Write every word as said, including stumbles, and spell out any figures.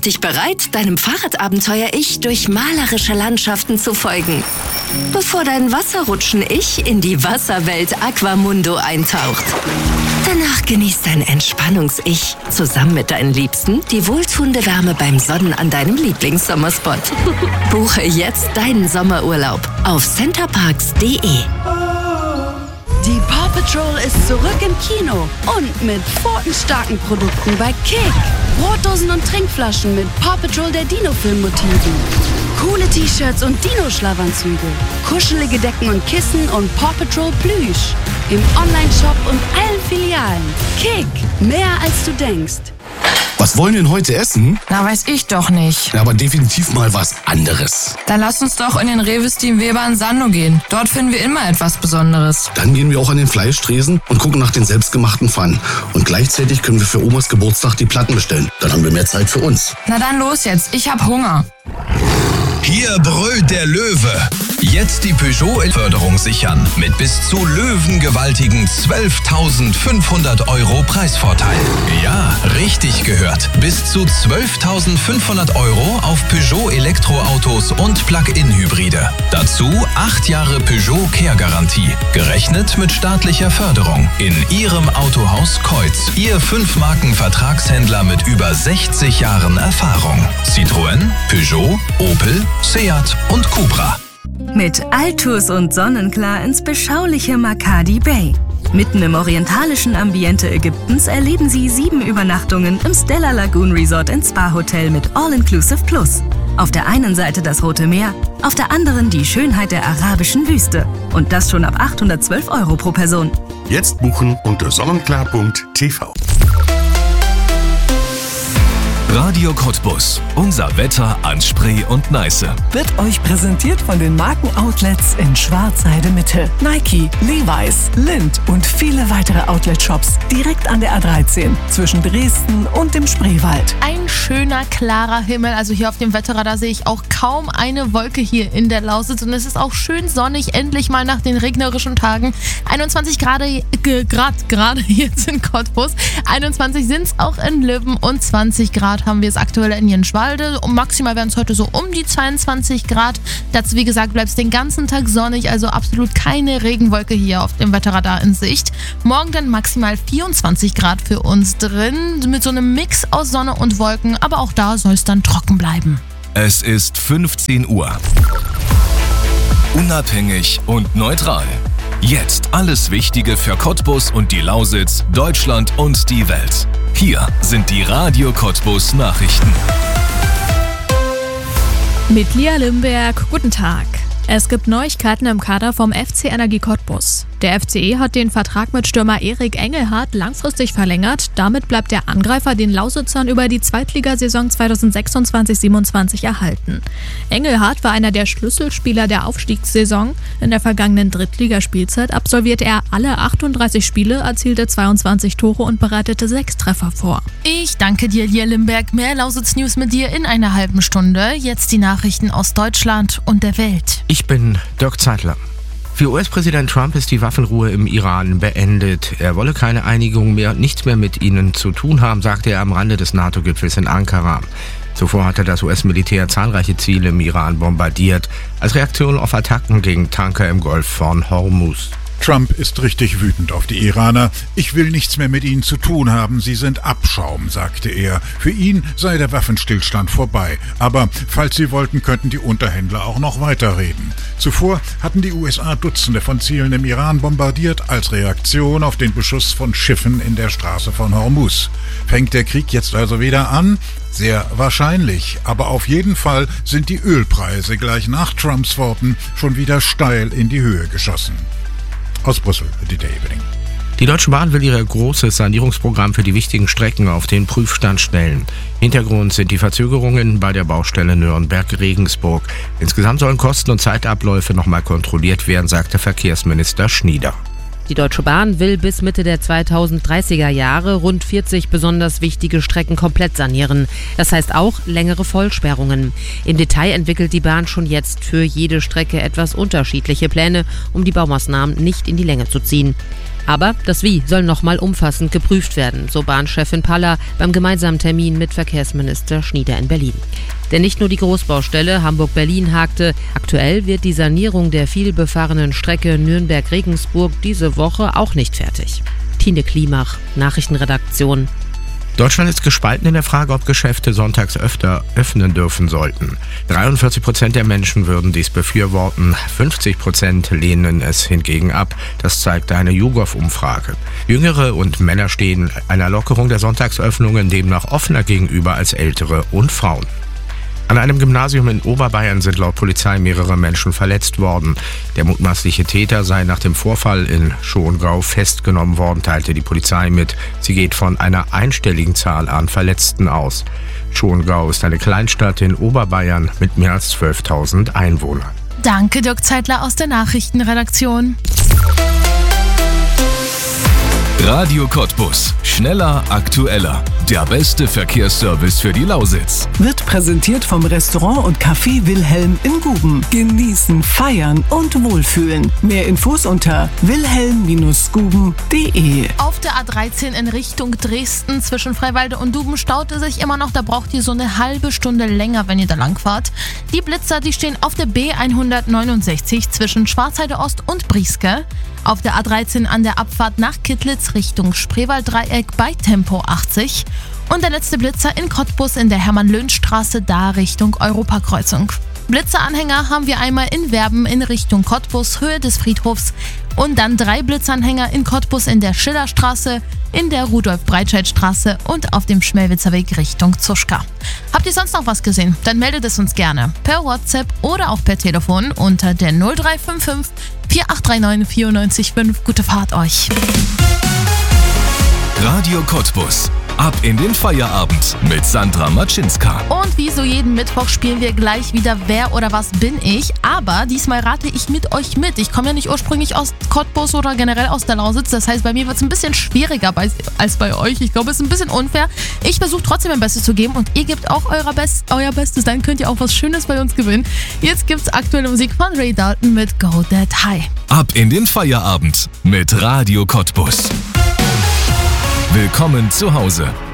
dich bereit, deinem Fahrradabenteuer-Ich durch malerische Landschaften zu folgen, bevor dein Wasserrutschen-Ich in die Wasserwelt Aquamundo eintaucht. Danach genießt dein Entspannungs-Ich zusammen mit deinen Liebsten die wohltuende Wärme beim Sonnen an deinem Lieblingssommerspot. Buche jetzt deinen Sommerurlaub auf centerparks punkt de. Die Paw Patrol ist zurück im Kino und mit pfotenstarken Produkten bei Kick. Brotdosen und Trinkflaschen mit Paw Patrol der Dino-Film-Motiven. Coole T-Shirts und Dino-Schlafanzüge. Kuschelige Decken und Kissen und Paw Patrol Plüsch. Im Online-Shop und allen Filialen. Kick, mehr als du denkst. Was wollen wir denn heute essen? Na, weiß ich doch nicht. Ja, aber definitiv mal was anderes. Dann lass uns doch in den Rewe Steam Weber in Sando gehen. Dort finden wir immer etwas Besonderes. Dann gehen wir auch an den Fleischtresen und gucken nach den selbstgemachten Pfannen. Und gleichzeitig können wir für Omas Geburtstag die Platten bestellen. Dann haben wir mehr Zeit für uns. Na dann los jetzt, ich hab Hunger. Hier brüllt der Löwe. Jetzt die Peugeot-Förderung sichern mit bis zu löwengewaltigen zwölftausendfünfhundert Euro Preisvorteil. Ja, richtig gehört. Bis zu zwölftausendfünfhundert Euro auf Peugeot-Elektroautos und Plug-in-Hybride. Dazu acht Jahre Peugeot Care-Garantie. Gerechnet mit staatlicher Förderung. In Ihrem Autohaus Keutz. Ihr fünf-Marken-Vertragshändler mit über sechzig Jahren Erfahrung. Citroën, Peugeot, Opel, Seat und Cupra. Mit Altus und Sonnenklar ins beschauliche Makadi Bay. Mitten im orientalischen Ambiente Ägyptens erleben Sie sieben Übernachtungen im Stella Lagoon Resort and Spa Hotel mit All-Inclusive Plus. Auf der einen Seite das Rote Meer, auf der anderen die Schönheit der arabischen Wüste. Und das schon ab achthundertzwölf Euro pro Person. Jetzt buchen unter sonnenklar punkt t v. Radio Cottbus. Unser Wetter an Spree und Neiße. Wird euch präsentiert von den Markenoutlets in Schwarzheide Mitte. Nike, Levi's, Lindt und viele weitere Outlet-Shops direkt an der A dreizehn zwischen Dresden und dem Spreewald. Ein schöner, klarer Himmel. Also hier auf dem Wetterradar sehe ich auch kaum eine Wolke hier in der Lausitz. Und es ist auch schön sonnig, endlich mal nach den regnerischen Tagen. einundzwanzig Grad, Grad gerade jetzt in Cottbus. einundzwanzig sind es auch in Löwen und zwanzig Grad haben wir es aktuell in Jenschwalde. Und maximal werden es heute so um die zweiundzwanzig Grad. Dazu, wie gesagt, bleibt es den ganzen Tag sonnig, also absolut keine Regenwolke hier auf dem Wetterradar in Sicht. Morgen dann maximal vierundzwanzig Grad für uns drin, mit so einem Mix aus Sonne und Wolken, aber auch da soll es dann trocken bleiben. Es ist fünfzehn Uhr. Unabhängig und neutral. Jetzt alles Wichtige für Cottbus und die Lausitz, Deutschland und die Welt. Hier sind die Radio Cottbus Nachrichten. Mit Lia Limberg, guten Tag. Es gibt Neuigkeiten im Kader vom F C Energie Cottbus. Der F C E hat den Vertrag mit Stürmer Erik Engelhardt langfristig verlängert. Damit bleibt der Angreifer den Lausitzern über die Zweitligasaison zweitausendsechsundzwanzig siebenundzwanzig erhalten. Engelhardt war einer der Schlüsselspieler der Aufstiegssaison. In der vergangenen Drittligaspielzeit absolvierte er alle achtunddreißig Spiele, erzielte zweiundzwanzig Tore und bereitete sechs Treffer vor. Ich danke dir, Lia Limberg. Mehr Lausitz-News mit dir in einer halben Stunde. Jetzt die Nachrichten aus Deutschland und der Welt. Ich bin Dirk Zeitler. Für U S-Präsident Trump ist die Waffenruhe im Iran beendet. Er wolle keine Einigung mehr, nichts mehr mit ihnen zu tun haben, sagte er am Rande des NATO-Gipfels in Ankara. Zuvor hatte das U S-Militär zahlreiche Ziele im Iran bombardiert, als Reaktion auf Attacken gegen Tanker im Golf von Hormuz. Trump ist richtig wütend auf die Iraner. Ich will nichts mehr mit ihnen zu tun haben, sie sind Abschaum, sagte er. Für ihn sei der Waffenstillstand vorbei. Aber falls sie wollten, könnten die Unterhändler auch noch weiterreden. Zuvor hatten die U S A Dutzende von Zielen im Iran bombardiert, als Reaktion auf den Beschuss von Schiffen in der Straße von Hormuz. Fängt der Krieg jetzt also wieder an? Sehr wahrscheinlich, aber auf jeden Fall sind die Ölpreise gleich nach Trumps Worten schon wieder steil in die Höhe geschossen. Aus Brüssel, Dieter Eveling. Die Deutsche Bahn will ihr großes Sanierungsprogramm für die wichtigen Strecken auf den Prüfstand stellen. Hintergrund sind die Verzögerungen bei der Baustelle Nürnberg-Regensburg. Insgesamt sollen Kosten und Zeitabläufe nochmal kontrolliert werden, sagte Verkehrsminister Schnieder. Die Deutsche Bahn will bis Mitte der zweitausenddreißiger Jahre rund vierzig besonders wichtige Strecken komplett sanieren. Das heißt auch längere Vollsperrungen. Im Detail entwickelt die Bahn schon jetzt für jede Strecke etwas unterschiedliche Pläne, um die Baumaßnahmen nicht in die Länge zu ziehen. Aber das Wie soll nochmal umfassend geprüft werden, so Bahnchefin Paller beim gemeinsamen Termin mit Verkehrsminister Schnieder in Berlin. Denn nicht nur die Großbaustelle Hamburg-Berlin hakte, aktuell wird die Sanierung der vielbefahrenen Strecke Nürnberg-Regensburg diese Woche auch nicht fertig. Tine Klimach, Nachrichtenredaktion. Deutschland ist gespalten in der Frage, ob Geschäfte sonntags öfter öffnen dürfen sollten. dreiundvierzig Prozent der Menschen würden dies befürworten, fünfzig Prozent lehnen es hingegen ab. Das zeigte eine YouGov-Umfrage. Jüngere und Männer stehen einer Lockerung der Sonntagsöffnungen demnach offener gegenüber als Ältere und Frauen. An einem Gymnasium in Oberbayern sind laut Polizei mehrere Menschen verletzt worden. Der mutmaßliche Täter sei nach dem Vorfall in Schongau festgenommen worden, teilte die Polizei mit. Sie geht von einer einstelligen Zahl an Verletzten aus. Schongau ist eine Kleinstadt in Oberbayern mit mehr als zwölftausend Einwohnern. Danke, Dirk Zeitler aus der Nachrichtenredaktion. Radio Cottbus. Schneller, aktueller. Der beste Verkehrsservice für die Lausitz. Wird präsentiert vom Restaurant und Café Wilhelm in Guben. Genießen, feiern und wohlfühlen. Mehr Infos unter wilhelm guben punkt de. Auf der A dreizehn in Richtung Dresden zwischen Freiwalde und Duben staut es sich immer noch. Da braucht ihr so eine halbe Stunde länger, wenn ihr da lang fahrt. Die Blitzer, die stehen auf der B hundertneunundsechzig zwischen Schwarzheide Ost und Brieske. Auf der A dreizehn an der Abfahrt nach Kittlitz Richtung Spreewalddreieck bei Tempo achtzig. Und der letzte Blitzer in Cottbus in der Hermann-Löhn-Straße, da Richtung Europakreuzung. Blitzeranhänger haben wir einmal in Werben in Richtung Cottbus, Höhe des Friedhofs. Und dann drei Blitzanhänger in Cottbus in der Schillerstraße, in der Rudolf-Breitscheid-Straße und auf dem Schmelwitzer Weg Richtung Zuschka. Habt ihr sonst noch was gesehen? Dann meldet es uns gerne per WhatsApp oder auch per Telefon unter der null drei fünf fünf vier acht drei neun vier neun fünf. Gute Fahrt euch! Radio Cottbus. Ab in den Feierabend mit Sandra Matschinska. Und wie so jeden Mittwoch spielen wir gleich wieder Wer oder was bin ich. Aber diesmal rate ich mit euch mit. Ich komme ja nicht ursprünglich aus Cottbus oder generell aus der Lausitz. Das heißt, bei mir wird es ein bisschen schwieriger bei, als bei euch. Ich glaube, es ist ein bisschen unfair. Ich versuche trotzdem mein Bestes zu geben und ihr gebt auch euer, Best, euer Bestes. Dann könnt ihr auch was Schönes bei uns gewinnen. Jetzt gibt's aktuelle Musik von Ray Dalton mit Go That High. Ab in den Feierabend mit Radio Cottbus. Willkommen zu Hause.